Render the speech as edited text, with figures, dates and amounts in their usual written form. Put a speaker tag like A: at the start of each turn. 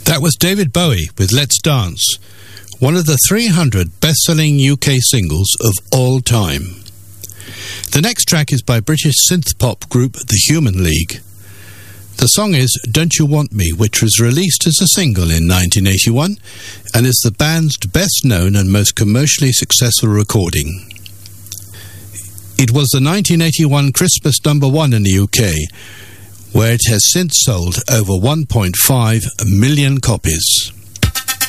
A: That was David Bowie with Let's Dance, one of the 300 best-selling UK singles of all time. The next track is by British synth-pop group The Human League. The song is Don't You Want Me, which was released as a single in 1981 and is the band's best-known and most commercially successful recording. It was the 1981 Christmas #1 in the UK, where it has since sold over 1.5 million copies.